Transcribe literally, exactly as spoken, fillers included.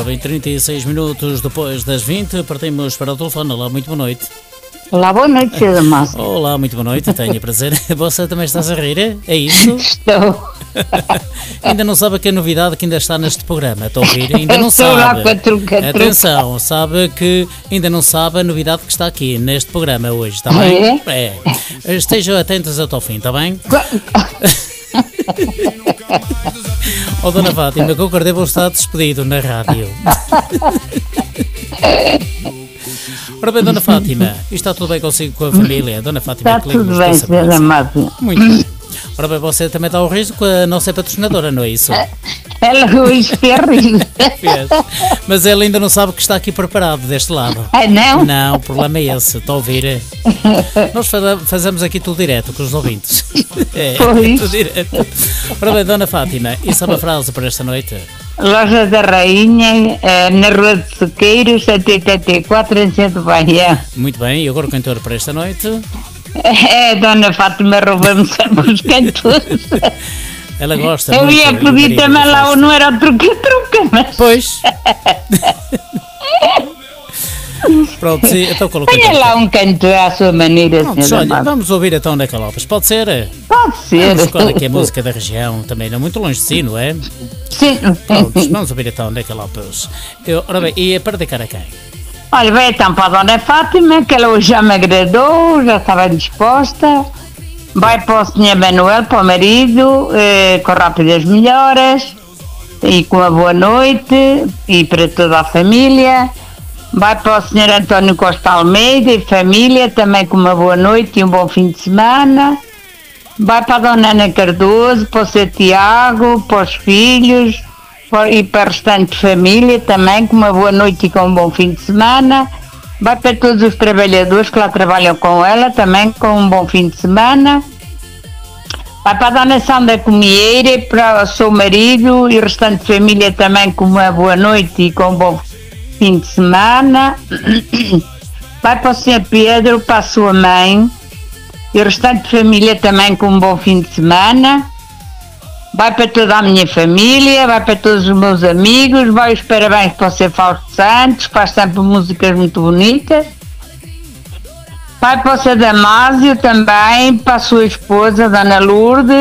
bem, trinta e seis minutos depois das vinte, partimos para o telefone. Olá, muito boa noite. Olá, boa noite, Cida Massa. Olá, muito boa noite, tenho prazer. Você também estás a rir? É isso? Estou. Ainda não sabe que a novidade que ainda está neste programa, estou a ouvir? Ainda não Estou lá sabe. com a truca, truca. Atenção, sabe que ainda não sabe a novidade que está aqui neste programa hoje, está bem? É. é. Estejam atentos até ao fim, está bem? Oh, Dona Fátima, que eu acordei vou estar despedido na rádio. Ora bem, Dona Fátima, e está tudo bem consigo com a família? Dona Fátima, Está tudo bem, Cida Massa. Muito bem. Ora bem, você também está ao risco com a nossa patrocinadora, não é isso? Ela hoje fez rir. Mas ela ainda não sabe que está aqui preparado deste lado. Ah, não? Não, o problema é esse, está a ouvir? Nós fazemos aqui tudo direto com os ouvintes. É, Pois. tudo direto. Ora bem, Dona Fátima, e sabe a frase para esta noite? Loja da Rainha, eh, na Rua de Sequeiros, sete oitenta e quatro, em Centro Bahia. Muito bem, e agora o cantor para esta noite? É, Dona Fátima rouba-me sempre os cantores. Ela gosta Eu muito. ia pedir também lá, não era o truque-truque, mas... Pois. Pronto, sim, então coloca Tenha lá um cantor à sua maneira, Pronto, senhora olha, Massa. vamos ouvir então Neca Lopes, pode ser? Pode ser. Vamos escolher aqui a música da região, também não muito longe de si, não é? Sim. Pronto, vamos ouvir então Neca Lopes. Eu, ora bem, e para dedicar a quem? Olha, vai então para a Dona Fátima, que ela hoje já me agradou, já estava disposta. Vai para o senhor Manuel, para o marido, eh, com rápidas melhoras e com uma boa noite, e para toda a família. Vai para o senhor António Costa Almeida e família, também com uma boa noite e um bom fim de semana. Vai para a Dona Ana Cardoso, para o senhor Tiago, para os filhos para, e para a restante família, também com uma boa noite e com um bom fim de semana. Vai para todos os trabalhadores que lá trabalham com ela, também com um bom fim de semana. Vai para a Dona Sandra Comieira, para o seu marido e a restante família também com uma boa noite e com um bom fim de semana. Vai para o senhor Pedro, para a sua mãe e a restante família também com um bom fim de semana. Vai para toda a minha família, vai para todos os meus amigos, vai os parabéns para o senhor Fausto Santos, que faz sempre músicas muito bonitas. Vai para o senhor Damásio também, para a sua esposa, Dona Lourdes.